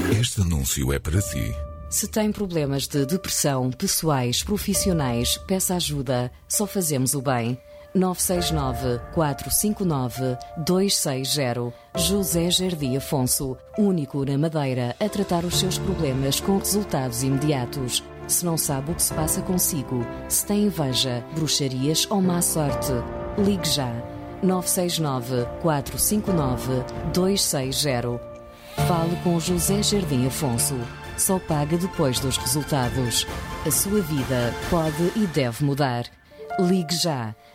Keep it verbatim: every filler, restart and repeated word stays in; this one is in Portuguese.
Este anúncio é para si. Se tem problemas de depressão, pessoais, profissionais, peça ajuda. Só fazemos o bem. nove seis nove, quatro cinco nove, dois seis zero. José Jardim Afonso, único na Madeira a tratar os seus problemas com resultados imediatos. Se não sabe o que se passa consigo, se tem inveja, bruxarias ou má sorte, ligue já. nove seis nove, quatro cinco nove, dois seis zero. Fale com José Jardim Afonso. Só paga depois dos resultados. A sua vida pode e deve mudar. Ligue já.